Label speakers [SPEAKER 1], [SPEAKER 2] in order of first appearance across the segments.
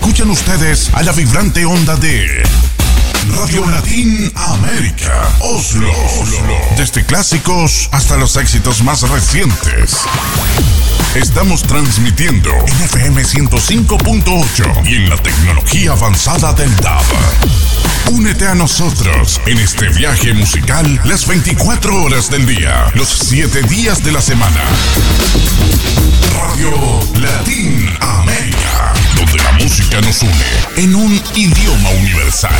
[SPEAKER 1] Escuchan ustedes a la vibrante onda de Radio Latin América, Oslo. Desde clásicos hasta los éxitos más recientes. Estamos transmitiendo en FM 105.8 y en la tecnología avanzada del DAB. Únete a nosotros en este viaje musical las 24 horas del día, los 7 días de la semana. Radio Latin América, donde la música nos une en un idioma universal.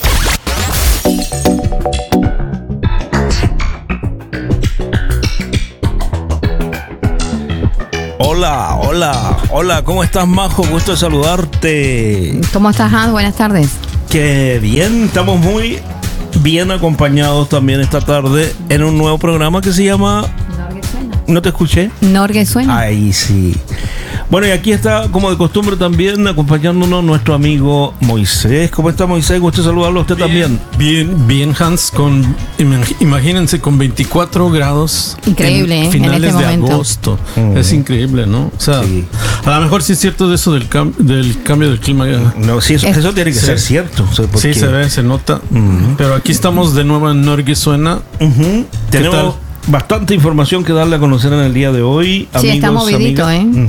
[SPEAKER 2] Hola, ¿cómo estás, Majo? Gusto de saludarte.
[SPEAKER 3] ¿Cómo estás, Hans? Buenas tardes.
[SPEAKER 2] Qué bien, estamos muy bien acompañados también esta tarde en un nuevo programa que se llama...
[SPEAKER 3] Norgesuena.
[SPEAKER 2] ¿No te escuché?
[SPEAKER 3] Norgesuena.
[SPEAKER 2] Ahí sí. Bueno, y aquí está, como de costumbre también, acompañándonos nuestro amigo Moisés. ¿Cómo está, Moisés? Gusto saludarlo a usted también.
[SPEAKER 4] Bien, Hans. Imagínense, con 24 grados.
[SPEAKER 3] Increíble,
[SPEAKER 4] en finales
[SPEAKER 3] en este
[SPEAKER 4] de
[SPEAKER 3] momento.
[SPEAKER 4] agosto. Es increíble, ¿no? O sea,
[SPEAKER 2] Sí.
[SPEAKER 4] a lo mejor sí es cierto de eso del cambio del clima.
[SPEAKER 2] No, sí, eso tiene que ser cierto. O sea, porque...
[SPEAKER 4] Sí, se ve, se nota. Pero aquí estamos de nuevo en Norgesuena.
[SPEAKER 2] Tenemos bastante información que darle a conocer en el día de hoy.
[SPEAKER 3] Sí, está movidito,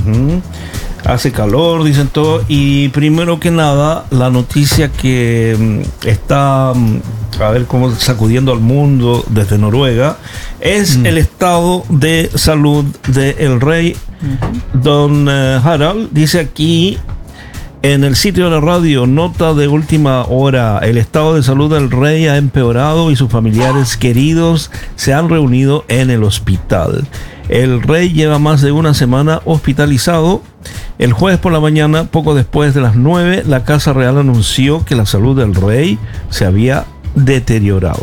[SPEAKER 2] Hace calor, dicen todo. Y primero que nada, la noticia que está, a ver cómo sacudiendo al mundo desde Noruega, es el estado de salud del rey. Don Harald dice aquí en el sitio de la radio, nota de última hora: el estado de salud del rey ha empeorado y sus familiares queridos se han reunido en el hospital. El rey lleva más de una semana hospitalizado. El jueves por la mañana, poco después de las 9, la Casa Real anunció que la salud del rey se había deteriorado.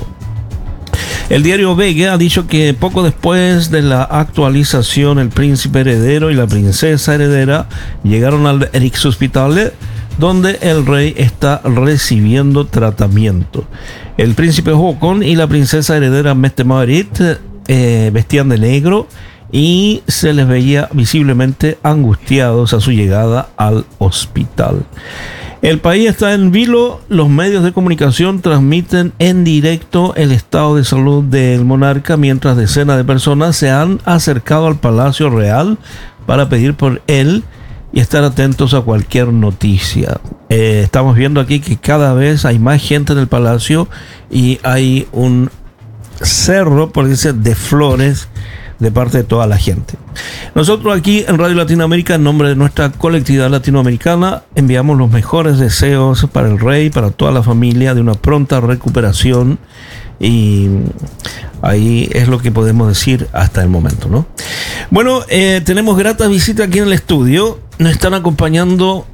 [SPEAKER 2] El diario VG ha dicho que poco después de la actualización, el príncipe heredero y la princesa heredera llegaron al Rikshospitalet, donde el rey está recibiendo tratamiento. El príncipe Håkon y la princesa heredera Mette-Marit vestían de negro y se les veía visiblemente angustiados a su llegada al hospital. El país está en vilo. Los medios de comunicación transmiten en directo el estado de salud del monarca, mientras decenas de personas se han acercado al Palacio Real para pedir por él y estar atentos a cualquier noticia. Estamos viendo aquí que cada vez hay más gente en el palacio y hay un cerro, por decir, de flores de parte de toda la gente. Nosotros aquí en Radio Latinoamérica, en nombre de nuestra colectividad latinoamericana, enviamos los mejores deseos para el rey, para toda la familia, de una pronta recuperación, y ahí es lo que podemos decir hasta el momento, ¿no? Bueno, tenemos grata visita aquí en el estudio. Nos están acompañando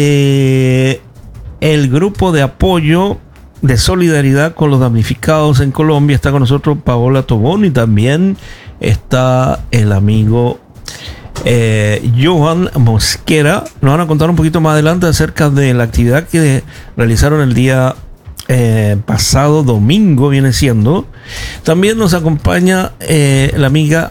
[SPEAKER 2] de el grupo de apoyo de solidaridad con los damnificados en Colombia. Está con nosotros Paola Tobón y también está el amigo Johan Mosquera. Nos van a contar un poquito más adelante acerca de la actividad que realizaron el día pasado domingo, viene siendo. También nos acompaña la amiga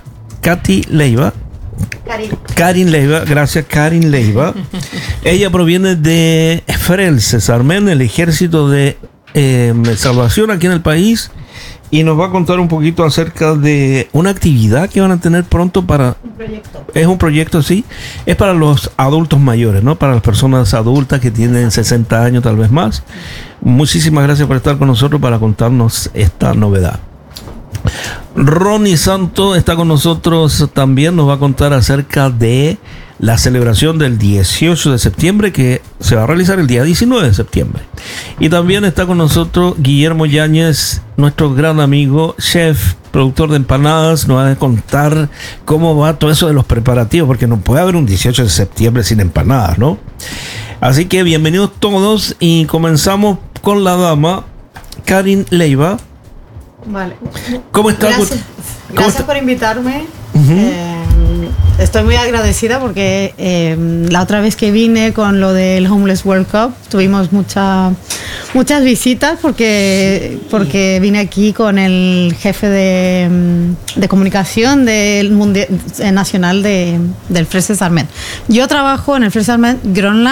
[SPEAKER 2] Karin Leiva, gracias, Karin Leiva. Ella proviene de Frelsesarmeen, el ejército de salvación aquí en el país, y nos va a contar un poquito acerca de una actividad que van a tener pronto para... Es un proyecto, sí. Es para los adultos mayores, ¿no? Para las personas adultas que tienen 60 años, tal vez más. Muchísimas gracias por estar con nosotros para contarnos esta novedad. Ronnie Santo está con nosotros también. Nos va a contar acerca de la celebración del 18 de septiembre que se va a realizar el día 19 de septiembre. Y también está con nosotros Guillermo Yáñez, nuestro gran amigo, chef, productor de empanadas. Nos va a contar cómo va todo eso de los preparativos, porque no puede haber un 18 de septiembre sin empanadas, ¿no? Así que bienvenidos todos y comenzamos con la dama Karin Leiva.
[SPEAKER 5] Vale.
[SPEAKER 2] ¿Cómo está?
[SPEAKER 5] Gracias por invitarme. Estoy muy agradecida porque la otra vez que vine con lo del Homeless World Cup tuvimos muchas visitas porque vine aquí con el jefe de comunicación del nacional del Frelsesarmeen. Yo trabajo en el Frelsesarmeen Groenland,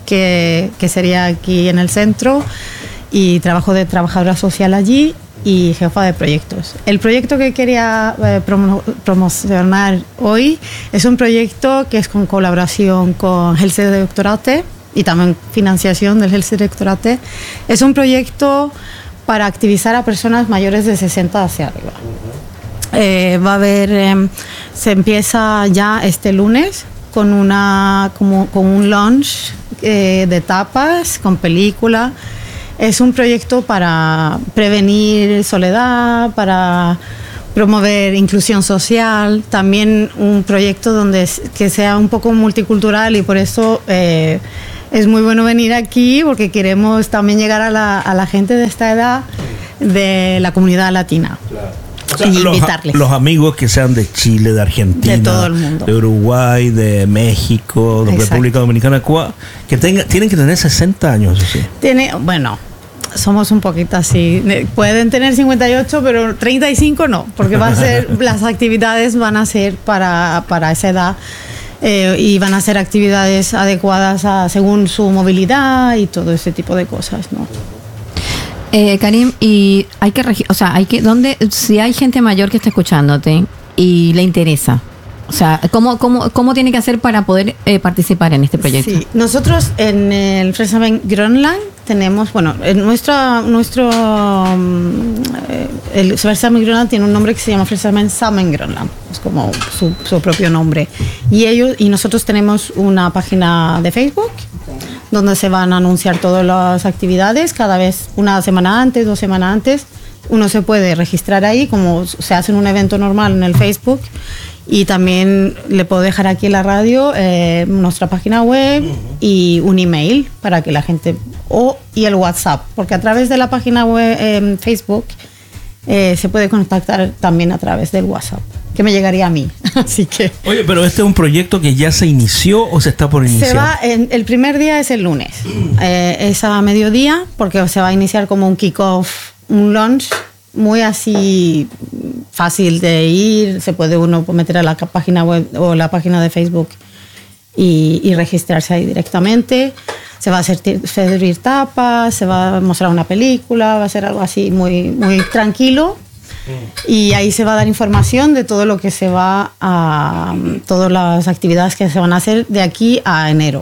[SPEAKER 5] que sería aquí en el centro, y trabajo de trabajadora social allí y jefa de proyectos. El proyecto que quería promocionar hoy es un proyecto que es con colaboración con Helsedirektoratet y también financiación del Helsedirektoratet. Es un proyecto para activizar a personas mayores de 60 hacia arriba. Va a haber, se empieza ya este lunes con un lunch de tapas, con película. Es un proyecto para prevenir soledad, para promover inclusión social, también un proyecto que sea un poco multicultural, y por eso es muy bueno venir aquí, porque queremos también llegar a la gente de esta edad de la comunidad latina.
[SPEAKER 2] Claro. O sea,
[SPEAKER 5] y invitarles.
[SPEAKER 2] Los amigos que sean de Chile, de Argentina,
[SPEAKER 5] de todo el mundo,
[SPEAKER 2] de Uruguay, de México, de República Dominicana, Cuba, que tienen que tener 60 años, ¿sí? Bueno,
[SPEAKER 5] somos un poquito así. Pueden tener 58, pero 35 no, porque las actividades van a ser para esa edad, y van a ser actividades adecuadas según su movilidad y todo ese tipo de cosas, ¿no?
[SPEAKER 3] Karim, y si hay gente mayor que está escuchándote y le interesa, o sea, ¿cómo tiene que hacer para poder participar en este proyecto?
[SPEAKER 5] Sí, nosotros en el Frelsesarmeen Grönland tenemos, el Frelsesarmeen Grönland tiene un nombre que se llama Frelsesarmeen Sammen Grönland, es como su propio nombre, y nosotros tenemos una página de Facebook donde se van a anunciar todas las actividades, cada vez una semana antes, 2 semanas antes. Uno se puede registrar ahí, como se hace en un evento normal en el Facebook, y también le puedo dejar aquí en la radio nuestra página web y un email para que la gente, y el WhatsApp, porque a través de la página web Facebook se puede contactar también a través del WhatsApp, que me llegaría a mí. Así que...
[SPEAKER 2] Oye, pero ¿este es un proyecto que ya se inició o se está por iniciar?
[SPEAKER 5] El primer día es el lunes, es a mediodía, porque se va a iniciar como un kick-off, un lunch muy así fácil de ir. Se puede uno meter a la página web o la página de Facebook y registrarse ahí directamente. Se va a servir tapas, se va a mostrar una película, va a ser algo así muy, muy tranquilo. Y ahí se va a dar información de todo lo que todas las actividades que se van a hacer de aquí a enero.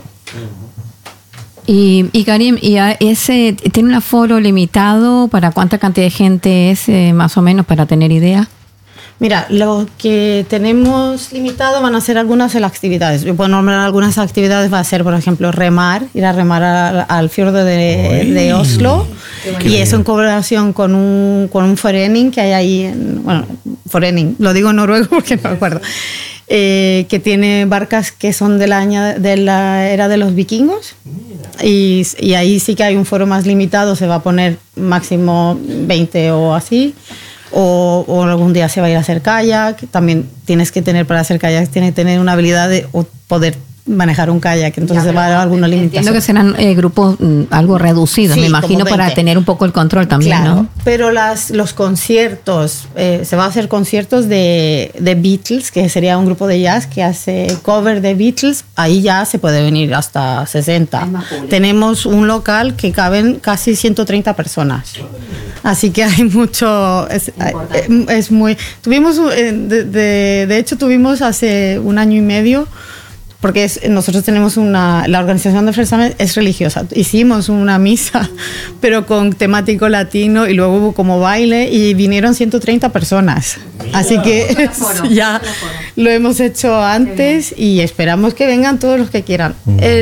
[SPEAKER 3] Y Karim, ¿ese tiene un aforo limitado? ¿Para cuánta cantidad de gente es, más o menos, para tener idea?
[SPEAKER 5] Mira, lo que tenemos limitado van a ser algunas de las actividades. Yo puedo nombrar algunas actividades. Va a ser, por ejemplo, ir a remar al fiordo de Oslo. Y eso en colaboración con un forening que hay ahí. Forening, lo digo en noruego porque no me acuerdo. Que tiene barcas que son de la era de los vikingos. Y ahí sí que hay un foro más limitado. Se va a poner máximo 20 o así. O algún día se va a ir a hacer kayak. También para hacer kayak tienes que tener una habilidad de poder manejar un kayak, entonces va a haber alguna limitación.
[SPEAKER 3] Entiendo que serán grupos algo reducidos, sí, me imagino, para tener un poco el control también, claro, ¿no?
[SPEAKER 5] Pero los conciertos, se va a hacer conciertos de Beatles, que sería un grupo de jazz que hace cover de Beatles. Ahí ya se puede venir hasta 60. Tenemos un local que caben casi 130 personas. Así que hay mucho, es muy... De hecho tuvimos hace 1 año y medio, porque nosotros tenemos la organización de Frelsesarmeen es religiosa. Hicimos una misa, pero con temático latino, y luego hubo como baile y vinieron 130 personas. Así que ya lo hemos hecho antes y esperamos que vengan todos los que quieran.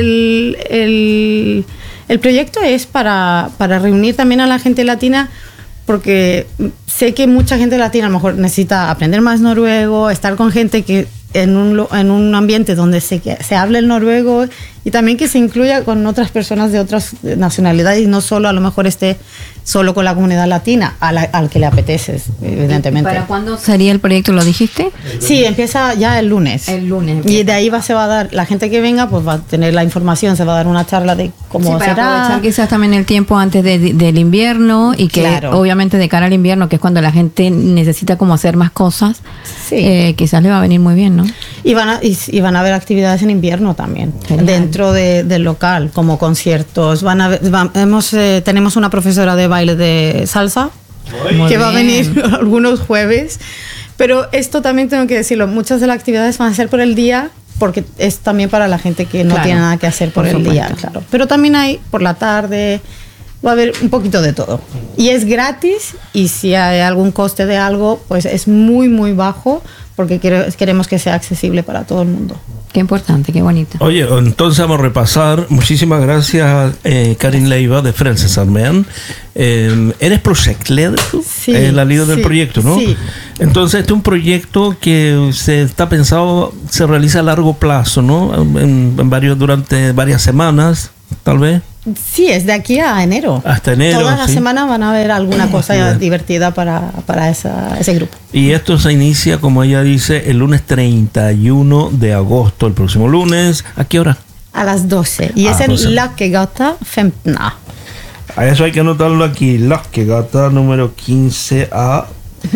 [SPEAKER 5] El proyecto es para reunir también a la gente latina, porque sé que mucha gente latina a lo mejor necesita aprender más noruego, estar con gente que en un ambiente donde se hable el noruego, y también que se incluya con otras personas de otras nacionalidades y no solo a lo mejor esté solo con la comunidad latina, al que le apetece, evidentemente.
[SPEAKER 3] ¿Para cuándo sería el proyecto, lo dijiste?
[SPEAKER 5] Sí, empieza ya el lunes.
[SPEAKER 3] El lunes.
[SPEAKER 5] Y de ahí se va a dar, la gente que venga pues va a tener la información, se va a dar una charla de cómo será.
[SPEAKER 3] Para aprovechar quizás también el tiempo antes del invierno, y que claro, obviamente de cara al invierno, que es cuando la gente necesita como hacer más cosas, sí, quizás le va a venir muy bien, ¿no?
[SPEAKER 5] Y van a haber actividades en invierno también. dentro del local, como conciertos. Tenemos una profesora de baile de salsa que va a venir algunos jueves. Pero esto también tengo que decirlo, muchas de las actividades van a ser por el día, porque es también para la gente que no tiene nada que hacer por el día, claro. Pero también hay por la tarde, va a haber un poquito de todo. Y es gratis, y si hay algún coste de algo, pues es muy, muy bajo, porque queremos que sea accesible para todo el mundo.
[SPEAKER 3] Qué importante, qué bonito.
[SPEAKER 2] Oye, entonces vamos a repasar. Muchísimas gracias, Karin Leiva de Frelses Armeen. Eres proyectleder,
[SPEAKER 5] sí,
[SPEAKER 2] la líder del proyecto, ¿no?
[SPEAKER 5] Sí.
[SPEAKER 2] Entonces, este es un proyecto que se está pensado, se realiza a largo plazo, ¿no? Durante varias semanas, tal vez.
[SPEAKER 5] Sí, es de aquí a enero.
[SPEAKER 2] Hasta enero.
[SPEAKER 5] Todas las
[SPEAKER 2] ¿sí?
[SPEAKER 5] semanas van a haber alguna cosa divertida para ese grupo.
[SPEAKER 2] Y esto se inicia, como ella dice, el lunes 31 de agosto, el próximo lunes. ¿A qué hora?
[SPEAKER 5] A las 12. Y es en Lackegata 15.
[SPEAKER 2] A eso hay que anotarlo aquí, Lackegata número 15A.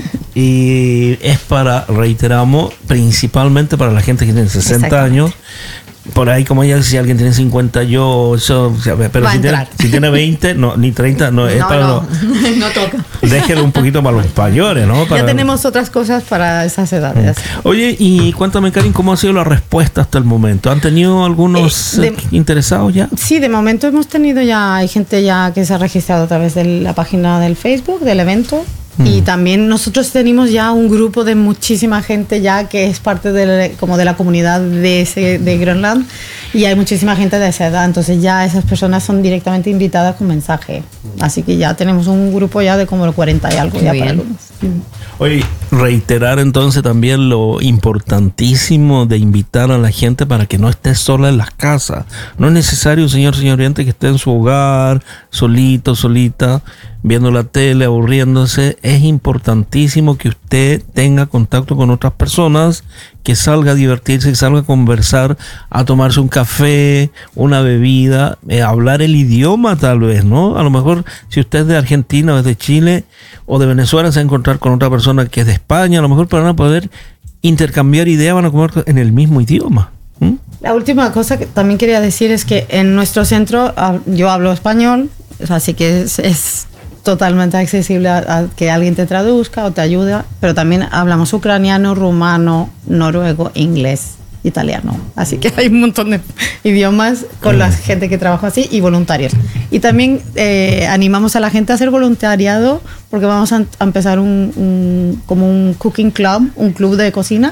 [SPEAKER 2] Y es reiteramos, principalmente para la gente que tiene 60 años. Por ahí, como ella decía, si alguien tiene 50, pero si tiene 20, no, ni 30, no, es para
[SPEAKER 5] no toca.
[SPEAKER 2] Déjelo un poquito para los mayores, ¿no?
[SPEAKER 5] Ya tenemos otras cosas para esas edades.
[SPEAKER 2] Oye, y cuéntame, Karin, ¿cómo ha sido la respuesta hasta el momento? ¿Han tenido algunos interesados ya?
[SPEAKER 5] Sí, de momento hemos tenido hay gente ya que se ha registrado a través de la página del Facebook, del evento. Y también nosotros tenemos ya un grupo de muchísima gente ya que es parte de la comunidad de Groenland, y hay muchísima gente de esa edad, entonces ya esas personas son directamente invitadas con mensaje. Así que ya tenemos un grupo ya de como 40 y algo. Qué ya bien. Para el lunes.
[SPEAKER 2] Oye, reiterar entonces también lo importantísimo de invitar a la gente para que no esté sola en las casas. No es necesario, señor oyente, que esté en su hogar, solito, solita, viendo la tele, aburriéndose. Es importantísimo que usted tenga contacto con otras personas, que salga a divertirse, que salga a conversar, a tomarse un café, una bebida, hablar el idioma tal vez, ¿no? A lo mejor si usted es de Argentina o es de Chile o de Venezuela, se va a encontrar con otra persona que es de España, a lo mejor van a poder intercambiar ideas, van a comer en el mismo idioma.
[SPEAKER 5] La última cosa que también quería decir es que en nuestro centro yo hablo español, así que es totalmente accesible a que alguien te traduzca o te ayude, pero también hablamos ucraniano, rumano, noruego, inglés, italiano. Así que hay un montón de idiomas con la gente que trabaja así y voluntarios. Y también animamos a la gente a hacer voluntariado, porque vamos a empezar como un cooking club, un club de cocina.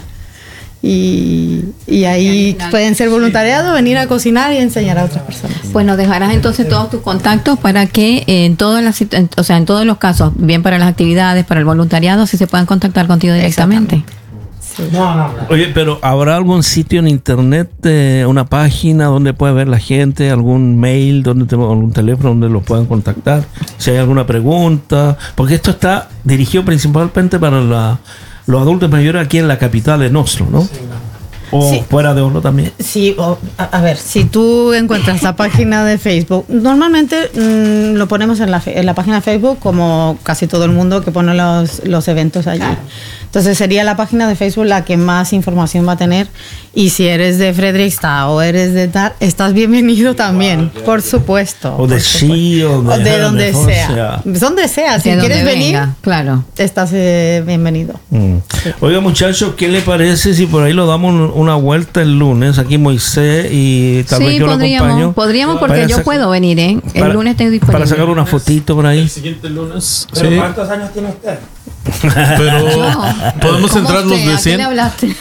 [SPEAKER 5] Y ahí pueden ser voluntariado, venir a cocinar y enseñar a otras personas.
[SPEAKER 3] Pues nos dejarás entonces todos tus contactos para que en todos los casos, bien para las actividades, para el voluntariado, si se puedan contactar contigo directamente.
[SPEAKER 5] Sí.
[SPEAKER 6] No.
[SPEAKER 2] Oye, pero ¿habrá algún sitio en internet, una página donde pueda ver la gente, algún mail, algún teléfono donde los puedan contactar? Si hay alguna pregunta, porque esto está dirigido principalmente para los adultos mayores aquí en la capital, en Oslo, ¿no? Sí. O sí. Fuera de Oslo también.
[SPEAKER 5] Sí, a ver, si tú encuentras la página de Facebook, normalmente lo ponemos en la página de Facebook, como casi todo el mundo que pone los eventos allí. Claro. Entonces sería la página de Facebook la que más información va a tener, y si eres de Fredrikstad o eres de tal, estás bienvenido también, por supuesto.
[SPEAKER 2] O de sí, o
[SPEAKER 5] de donde sea. Donde sea, si quieres venir,
[SPEAKER 3] claro,
[SPEAKER 5] estás bienvenido.
[SPEAKER 2] Sí. Oiga, muchachos, ¿qué le parece si por ahí lo damos una vuelta el lunes? Aquí Moisés y tal vez yo lo acompaño.
[SPEAKER 3] Podríamos, porque yo puedo venir, ¿eh? El lunes estoy disponible.
[SPEAKER 2] Para sacar una fotito por ahí.
[SPEAKER 4] El siguiente lunes.
[SPEAKER 6] ¿Pero
[SPEAKER 4] sí.
[SPEAKER 6] cuántos años tiene usted?
[SPEAKER 4] Pero podemos entrar los de 100.
[SPEAKER 3] ¿A qué le hablaste?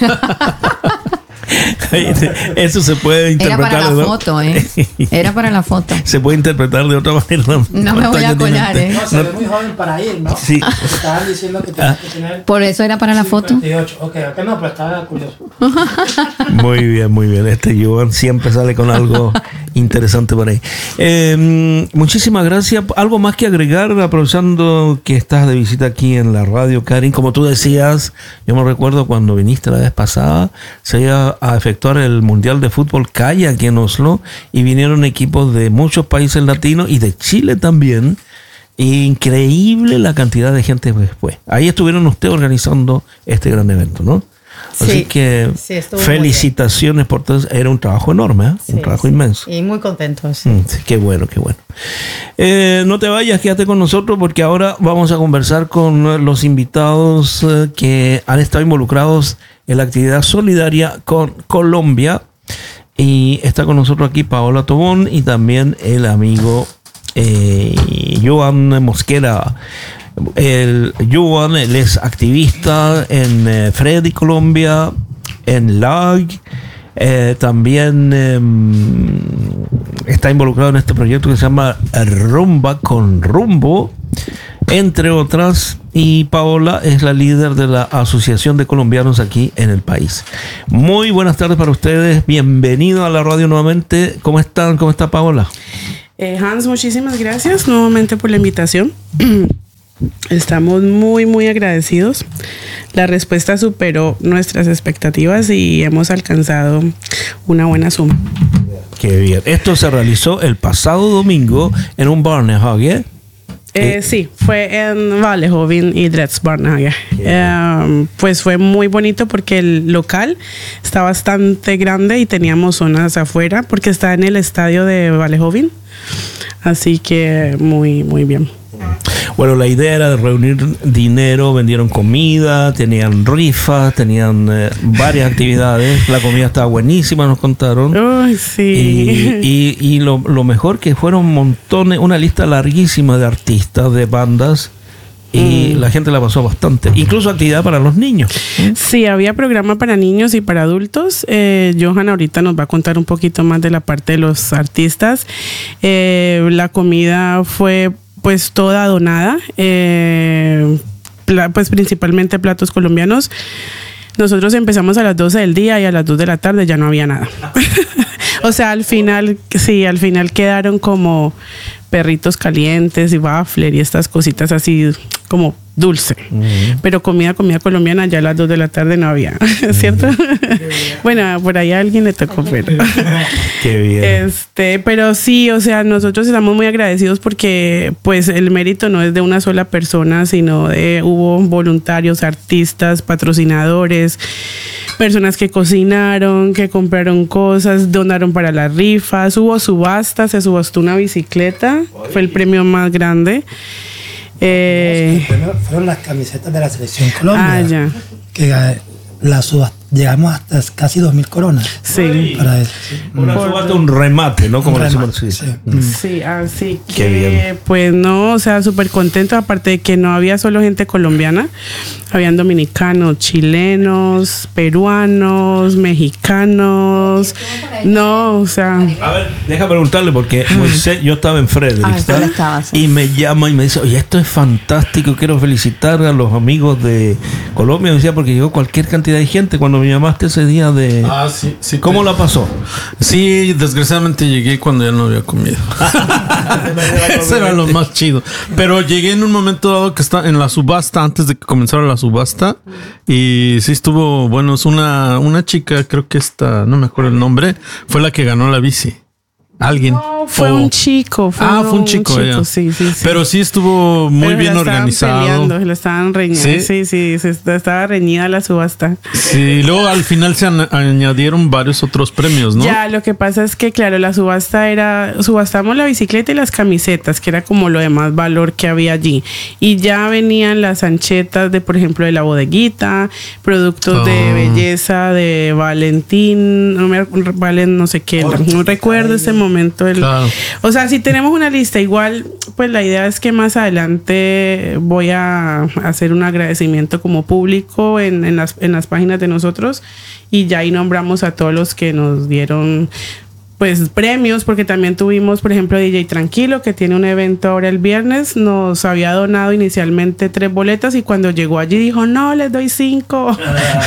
[SPEAKER 2] Eso se puede interpretar.
[SPEAKER 3] Era para la foto, ¿eh? Era para la foto.
[SPEAKER 2] Se puede interpretar de otra manera.
[SPEAKER 3] No me voy a colar, ¿eh?
[SPEAKER 6] No, se ve muy joven para ir, ¿no?
[SPEAKER 2] Sí.
[SPEAKER 6] Estaban diciendo que tenías que tener...
[SPEAKER 3] Por eso era para la foto.
[SPEAKER 6] 58. Ok, no, pero estaba curioso.
[SPEAKER 2] Muy bien, muy bien. Joan siempre sale con algo interesante por ahí. Muchísimas gracias. ¿Algo más que agregar, aprovechando que estás de visita aquí en la radio, Karin? Como tú decías, yo me recuerdo cuando viniste la vez pasada, se iba a efectuar el Mundial de Fútbol CAI aquí en Oslo, y vinieron equipos de muchos países latinos y de Chile también. Increíble la cantidad de gente que fue. Ahí estuvieron ustedes organizando este gran evento, ¿no? Así
[SPEAKER 5] Sí,
[SPEAKER 2] que
[SPEAKER 5] sí, estuvo muy
[SPEAKER 2] felicitaciones por todo. Era un trabajo enorme, ¿eh? Un
[SPEAKER 5] Sí,
[SPEAKER 2] trabajo
[SPEAKER 5] sí.
[SPEAKER 2] inmenso.
[SPEAKER 5] Y muy contentos. Sí.
[SPEAKER 2] Sí, qué bueno, qué bueno. No te vayas, quédate con nosotros porque ahora vamos a conversar con los invitados que han estado involucrados en la actividad solidaria con Colombia. Y está con nosotros aquí Paola Tobón y también el amigo Joan Mosquera. Joan, él es activista en Freddy Colombia, en LAG. También está involucrado en este proyecto que se llama Rumba con Rumbo, entre otras. Y Paola es la líder de la Asociación de Colombianos aquí en el país. Muy buenas tardes para ustedes. Bienvenido a la radio nuevamente. ¿Cómo están? ¿Cómo está Paola?
[SPEAKER 7] Hans, muchísimas gracias nuevamente por la invitación. Estamos muy, muy agradecidos. La respuesta superó nuestras expectativas y hemos alcanzado una buena suma.
[SPEAKER 2] Qué bien. Esto se realizó el pasado domingo en un Barnehage.
[SPEAKER 7] Sí, fue en Vallejoven y Drettsbarnhage. Pues fue muy bonito porque el local está bastante grande y teníamos zonas afuera porque está en el estadio de Vallejoven. Así que muy, muy bien.
[SPEAKER 2] Bueno, la idea era de reunir dinero, vendieron comida, tenían rifas, tenían varias actividades. La comida estaba buenísima, nos contaron.
[SPEAKER 7] Uy, sí.
[SPEAKER 2] Y lo mejor que fueron montones, una lista larguísima de artistas, de bandas. Y la gente la pasó bastante. Incluso actividad para los niños.
[SPEAKER 7] Sí, había programa para niños y para adultos. Johan ahorita nos va a contar un poquito más de la parte de los artistas. La comida fue pues toda donada, pues principalmente platos colombianos. Nosotros empezamos a las 12 del día y a las 2 de la tarde ya no había nada. O sea, al final quedaron como perritos calientes y waffle y estas cositas así como dulce. Pero comida colombiana ya a las 2 de la tarde no había, ¿cierto? Bueno, por ahí a alguien le tocó, pero...
[SPEAKER 2] Qué bien.
[SPEAKER 7] Pero sí, o sea, nosotros estamos muy agradecidos porque pues el mérito no es de una sola persona, sino hubo voluntarios, artistas, patrocinadores, personas que cocinaron, que compraron cosas, donaron para las rifas, hubo subasta, se subastó una bicicleta, fue el premio más grande.
[SPEAKER 6] Fueron las camisetas de la Selección Colombia.
[SPEAKER 7] Ya.
[SPEAKER 6] Que llegamos hasta casi 2.000 coronas.
[SPEAKER 7] Sí.
[SPEAKER 6] Para eso. Sí.
[SPEAKER 2] Una subasta, un remate, ¿no? Como
[SPEAKER 6] Un
[SPEAKER 2] decimos
[SPEAKER 6] remate,
[SPEAKER 2] así.
[SPEAKER 6] sí.
[SPEAKER 7] Sí, así
[SPEAKER 2] Qué
[SPEAKER 7] que
[SPEAKER 2] bien.
[SPEAKER 7] pues no, o sea, súper contento, aparte de que no había solo gente colombiana, habían dominicanos, chilenos, peruanos, mexicanos, no, o sea...
[SPEAKER 2] A ver, deja preguntarle porque Moisés, yo estaba en Frederickstad
[SPEAKER 3] él estaba, sí.
[SPEAKER 2] y me llama y me dice, oye, esto es fantástico, quiero felicitar a los amigos de Colombia. Me decía, porque llegó cualquier cantidad de gente cuando me llamaste ese día de...
[SPEAKER 4] Sí, sí.
[SPEAKER 2] ¿Cómo la pasó?
[SPEAKER 4] Sí, desgraciadamente llegué cuando ya no había comido. Eso era lo más chido. Pero llegué en un momento dado que está en la subasta, antes de que comenzara la subasta. Y sí estuvo, bueno, es una chica, creo que no me acuerdo el nombre, fue la que ganó la bici. ¿Alguien?
[SPEAKER 7] No, fue un chico.
[SPEAKER 4] Fue un chico, ya.
[SPEAKER 7] Sí.
[SPEAKER 4] Pero sí estuvo muy
[SPEAKER 7] Pero
[SPEAKER 4] bien
[SPEAKER 7] la estaban
[SPEAKER 4] organizado.
[SPEAKER 7] Peleando, lo estaban reñiendo.
[SPEAKER 4] ¿Sí?
[SPEAKER 7] Estaba reñida la subasta.
[SPEAKER 4] Sí, luego al final se añadieron varios otros premios, ¿no?
[SPEAKER 7] Ya, lo que pasa es que, claro, la subasta subastamos la bicicleta y las camisetas, que era como lo de más valor que había allí. Y ya venían las anchetas de, por ejemplo, de la bodeguita, productos de belleza de Valentín, no sé qué, no recuerdo ese momento.
[SPEAKER 4] Claro.
[SPEAKER 7] O sea, si tenemos una lista, igual, pues la idea es que más adelante voy a hacer un agradecimiento como público en las páginas de nosotros y ya ahí nombramos a todos los que nos dieron pues premios, porque también tuvimos, por ejemplo, DJ Tranquilo, que tiene un evento ahora el viernes, nos había donado inicialmente 3 boletas y cuando llegó allí dijo, no, les doy 5.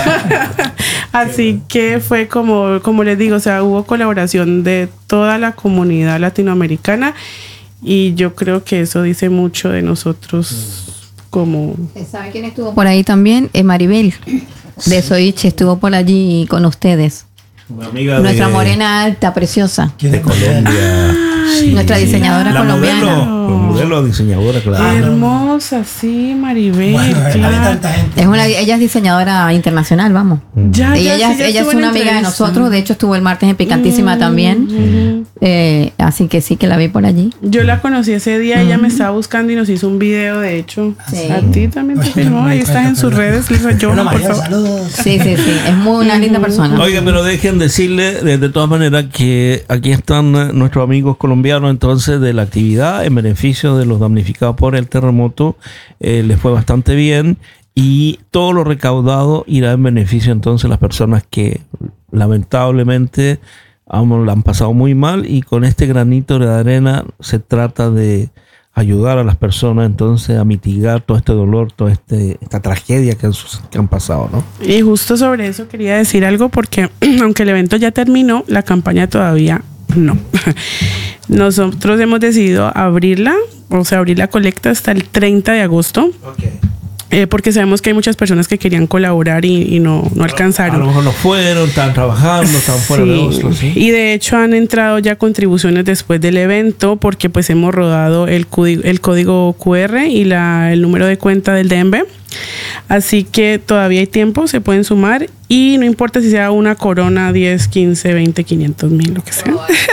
[SPEAKER 7] Así que fue como les digo, o sea, hubo colaboración de toda la comunidad latinoamericana y yo creo que eso dice mucho de nosotros como...
[SPEAKER 3] ¿Sabe quién estuvo por ahí también? Maribel de Soiche estuvo por allí con ustedes.
[SPEAKER 2] Una amiga
[SPEAKER 3] Nuestra morena alta, preciosa.
[SPEAKER 2] de Colombia.
[SPEAKER 3] Nuestra diseñadora
[SPEAKER 2] La
[SPEAKER 3] colombiana.
[SPEAKER 2] modelo diseñadora, claro.
[SPEAKER 7] Hermosa, sí, Maribel.
[SPEAKER 6] Bueno, hay
[SPEAKER 7] claro.
[SPEAKER 6] tanta gente.
[SPEAKER 3] Ella es diseñadora internacional, vamos.
[SPEAKER 7] Ya,
[SPEAKER 3] Y
[SPEAKER 7] ya,
[SPEAKER 3] ella
[SPEAKER 7] sí, ya
[SPEAKER 3] es
[SPEAKER 7] estuvo en
[SPEAKER 3] una amiga de
[SPEAKER 7] entrevista.
[SPEAKER 3] nosotros, de hecho estuvo el martes en Picantísima también. Así que sí que la vi por allí.
[SPEAKER 7] Yo la conocí ese día, ella me estaba buscando y nos hizo un video, de hecho.
[SPEAKER 3] Sí.
[SPEAKER 7] A ti también te
[SPEAKER 6] Oye,
[SPEAKER 7] filmó,
[SPEAKER 6] no
[SPEAKER 7] ahí
[SPEAKER 6] me
[SPEAKER 7] estás
[SPEAKER 6] cuenta,
[SPEAKER 7] en sus
[SPEAKER 6] pero-
[SPEAKER 7] redes, Lisa
[SPEAKER 6] Bueno,
[SPEAKER 7] Johan, por
[SPEAKER 6] María,
[SPEAKER 7] favor.
[SPEAKER 6] saludos.
[SPEAKER 3] Sí, es muy una linda persona.
[SPEAKER 2] Oiga, pero dejen decirle de todas maneras que aquí están nuestros amigos colombianos entonces de la actividad en beneficio de los damnificados por el terremoto. Les fue bastante bien y todo lo recaudado irá en beneficio entonces de las personas que lamentablemente la han pasado muy mal, y con este granito de arena se trata de ayudar a las personas entonces a mitigar todo este dolor, toda esta tragedia que han pasado, ¿no?
[SPEAKER 7] Y justo sobre eso quería decir algo porque aunque el evento ya terminó, la campaña todavía no. Nosotros hemos decidido abrir la colecta hasta el 30 de agosto. Porque sabemos que hay muchas personas que querían colaborar y no alcanzaron.
[SPEAKER 2] A lo mejor no fueron, están trabajando, están fuera de Oslo, ¿sí?
[SPEAKER 7] Y de hecho han entrado ya contribuciones después del evento porque pues hemos rodado el código QR y el número de cuenta del DNB. Así que todavía hay tiempo, se pueden sumar y no importa si sea una corona, 10, 15, 20, 500 mil, lo que sea.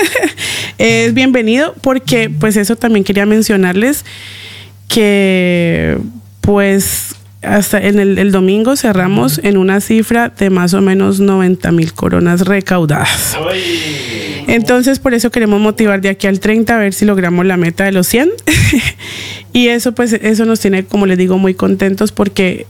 [SPEAKER 7] Es bienvenido porque pues eso también quería mencionarles que pues hasta en el domingo cerramos en una cifra de más o menos 90,000 coronas recaudadas. Entonces por eso queremos motivar de aquí al 30 a ver si logramos la meta de los 100. Y eso pues eso nos tiene, como les digo, muy contentos porque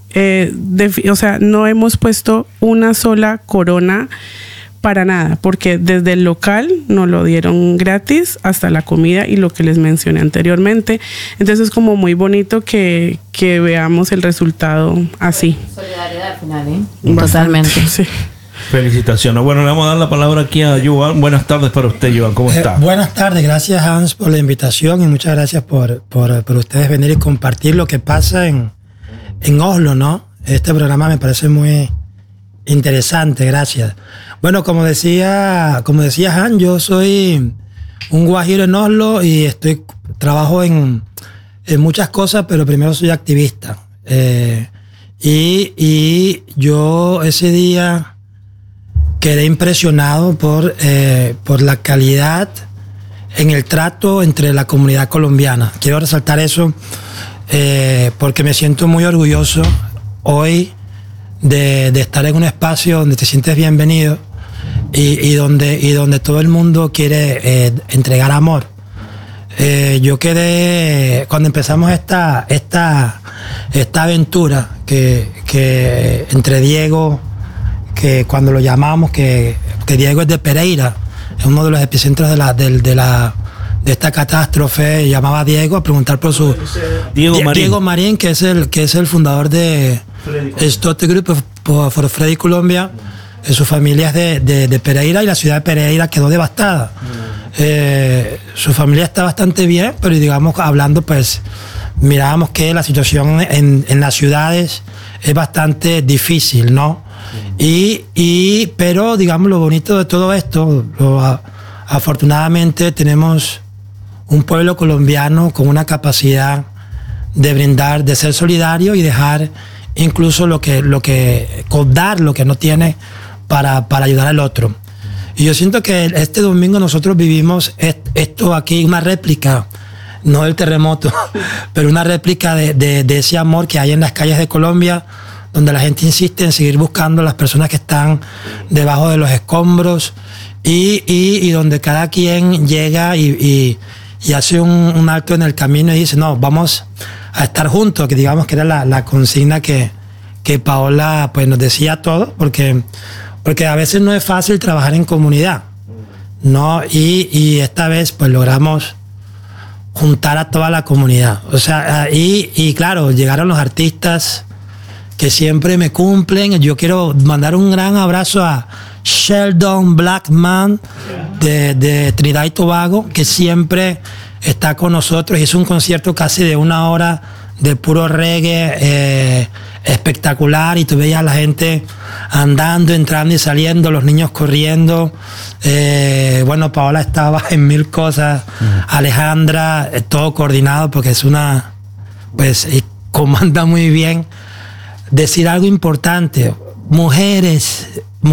[SPEAKER 7] no hemos puesto una sola corona para nada, porque desde el local nos lo dieron gratis hasta la comida y lo que les mencioné anteriormente. Entonces es como muy bonito que veamos el resultado así.
[SPEAKER 3] Solidaridad al final, ¿eh?
[SPEAKER 7] Bastante,
[SPEAKER 3] Totalmente.
[SPEAKER 7] sí.
[SPEAKER 2] Felicitaciones. Bueno, le vamos a dar la palabra aquí a Johan. Buenas tardes para usted, Johan. ¿Cómo está?
[SPEAKER 6] Buenas tardes, gracias Hans por la invitación y muchas gracias por ustedes venir y compartir lo que pasa en Oslo, ¿no? Este programa me parece muy interesante, gracias. Bueno, como decía Han, yo soy un guajiro en Oslo y trabajo en muchas cosas, pero primero soy activista. Y yo ese día quedé impresionado por la calidad en el trato entre la comunidad colombiana. Quiero resaltar eso porque me siento muy orgulloso hoy de estar en un espacio donde te sientes bienvenido y donde todo el mundo quiere entregar amor. Yo quedé, cuando empezamos esta aventura que entre Diego, que cuando lo llamamos, que Diego es de Pereira, es uno de los epicentros de esta catástrofe, llamaba a Diego a preguntar por su Diego Marín, que es el fundador de Stotte Group for Freddy Colombia. Su familia es de Pereira y la ciudad de Pereira quedó devastada. Su familia está bastante bien, pero digamos, hablando, pues mirábamos que la situación en las ciudades es bastante difícil, ¿no? Pero digamos, lo bonito de todo esto, afortunadamente tenemos un pueblo colombiano con una capacidad de brindar, de ser solidario y dejar incluso dar lo que no tiene para ayudar al otro. Y yo siento que este domingo nosotros vivimos esto aquí, una réplica, no del terremoto, pero una réplica de ese amor que hay en las calles de Colombia, donde la gente insiste en seguir buscando a las personas que están debajo de los escombros y donde cada quien llega y hace un alto en el camino y dice, no, vamos a estar juntos, que digamos que era la consigna que Paola pues nos decía a todos, porque a veces no es fácil trabajar en comunidad, ¿no? Y esta vez pues logramos juntar a toda la comunidad. O sea, y claro, llegaron los artistas que siempre me cumplen. Yo quiero mandar un gran abrazo a Sheldon Blackman de Trinidad y Tobago, que siempre está con nosotros. Hizo un concierto casi de 1 hora de puro reggae espectacular, y tú veías a la gente andando, entrando y saliendo, los niños corriendo. Bueno, Paola estaba en 1000 cosas, Alejandra, todo coordinado, porque es pues comanda muy bien. Decir algo importante, mujeres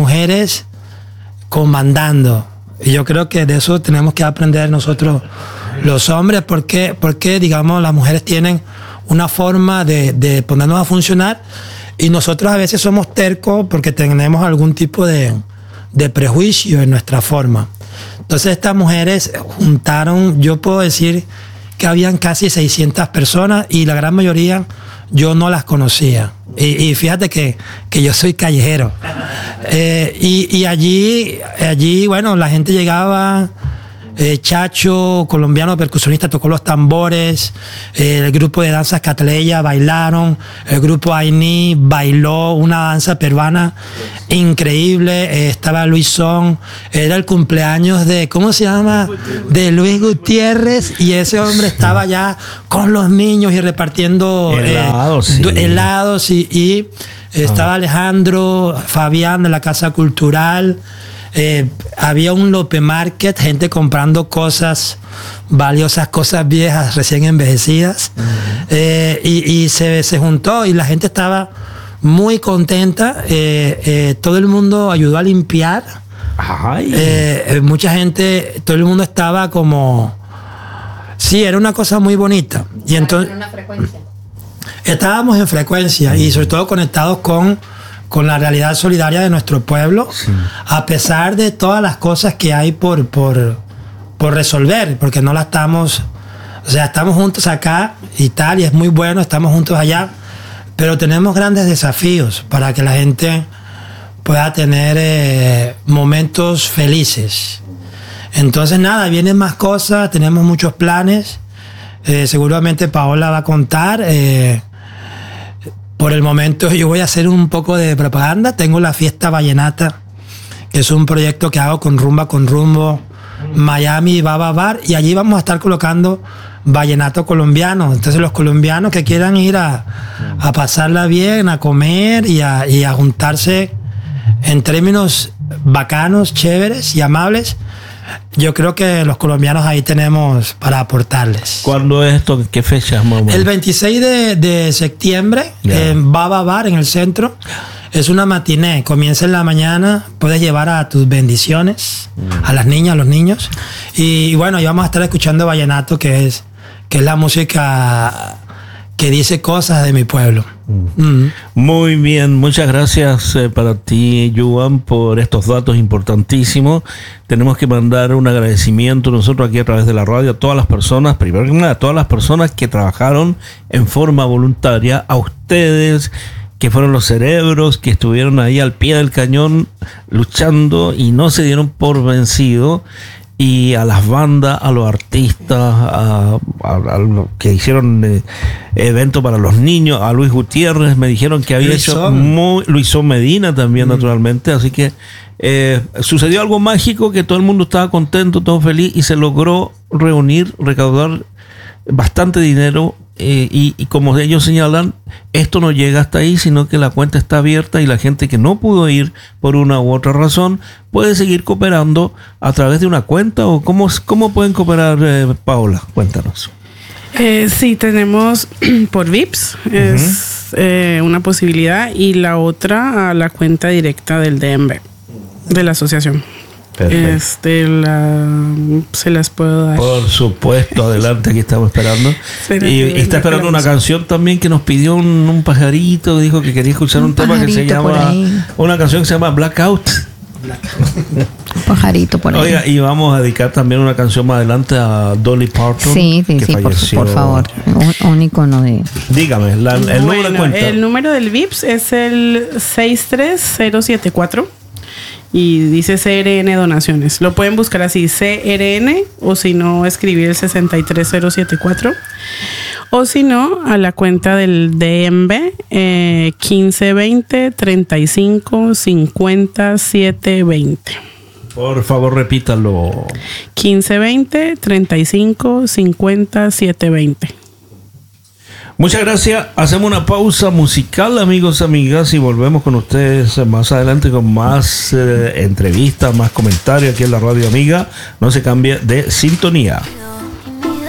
[SPEAKER 6] comandando. Y yo creo que de eso tenemos que aprender nosotros los hombres, porque digamos, las mujeres tienen una forma de ponernos a funcionar, y nosotros a veces somos tercos porque tenemos algún tipo de prejuicio en nuestra forma. Entonces estas mujeres juntaron, yo puedo decir que habían casi 600 personas, y la gran mayoría yo no las conocía. Y fíjate que yo soy callejero. Y allí, bueno, la gente llegaba. Chacho, colombiano percusionista, tocó los tambores. El grupo de danzas Catleya bailaron. El grupo Aini bailó una danza peruana increíble. Estaba Luisón. Era el cumpleaños de, ¿cómo se llama? De Luis Gutiérrez. Y ese hombre estaba ya con los niños y repartiendo helados. Y estaba Alejandro, Fabián de la Casa Cultural. Había un Lope Market, gente comprando cosas valiosas, cosas viejas, recién envejecidas. Y se juntó, y la gente estaba muy contenta. Todo el mundo ayudó a limpiar. Mucha gente, todo el mundo estaba como... Sí, era una cosa muy bonita. Y entonces estábamos en frecuencia, y sobre todo conectados con la realidad solidaria de nuestro pueblo, a pesar de todas las cosas que hay por resolver, porque no la estamos... O sea, estamos juntos acá y tal, y es muy bueno, estamos juntos allá, pero tenemos grandes desafíos para que la gente pueda tener momentos felices. Entonces, nada, vienen más cosas, tenemos muchos planes. Seguramente Paola va a contar. Por el momento yo voy a hacer un poco de propaganda. Tengo la Fiesta Vallenata, que es un proyecto que hago con Rumba con Rumbo, Miami Baba Bar, y allí vamos a estar colocando vallenato colombiano. Entonces los colombianos que quieran ir a pasarla bien, a comer y a juntarse en términos bacanos, chéveres y amables, yo creo que los colombianos ahí tenemos para aportarles.
[SPEAKER 2] ¿Cuándo es esto? ¿Qué fecha?
[SPEAKER 6] El 26 de septiembre, en Baba Bar, en el centro. Es una matiné, comienza en la mañana, puedes llevar a tus bendiciones, a las niñas, a los niños. Y bueno, ahí vamos a estar escuchando vallenato, que es la música que dice cosas de mi pueblo.
[SPEAKER 2] Muy bien, muchas gracias para ti, Joan, por estos datos importantísimos. Tenemos que mandar un agradecimiento nosotros aquí a través de la radio a todas las personas, primero que nada, a todas las personas que trabajaron en forma voluntaria, a ustedes que fueron los cerebros que estuvieron ahí al pie del cañón luchando y no se dieron por vencido, y a las bandas, a los artistas, a los que hicieron eventos para los niños, a Luis Gutiérrez, me dijeron que había hecho Luisón Medina también, naturalmente, así que sucedió algo mágico, que todo el mundo estaba contento, todo feliz, y se logró recaudar bastante dinero, y como ellos señalan, esto no llega hasta ahí, sino que la cuenta está abierta, y la gente que no pudo ir por una u otra razón puede seguir cooperando a través de una cuenta. ¿O cómo pueden cooperar, Paola? Cuéntanos.
[SPEAKER 7] Sí, tenemos por VIPS, es una posibilidad, y la otra a la cuenta directa del DMV, de la asociación. Se las puedo dar.
[SPEAKER 2] Por supuesto, adelante, aquí estamos esperando. Y está esperando una canción también que nos pidió un pajarito, dijo que quería escuchar un tema que se llama, una canción que se llama Blackout.
[SPEAKER 3] Un pajarito por ahí.
[SPEAKER 2] Oiga, y vamos a dedicar también una canción más adelante a Dolly Parton.
[SPEAKER 3] Sí, por favor, un icono de...
[SPEAKER 2] Dígame, el número de cuenta.
[SPEAKER 7] El número del VIPS es el 63074. Y dice CRN Donaciones. Lo pueden buscar así, CRN, o si no, escribir el 63074. O si no, a la cuenta del DMV, 1520 35 50 720.
[SPEAKER 2] Por favor, repítalo. 1520
[SPEAKER 7] 35 50 720.
[SPEAKER 2] Muchas gracias. Hacemos una pausa musical, amigos, amigas, y volvemos con ustedes más adelante con más entrevistas, más comentarios aquí en la Radio Amiga. No se cambie de sintonía.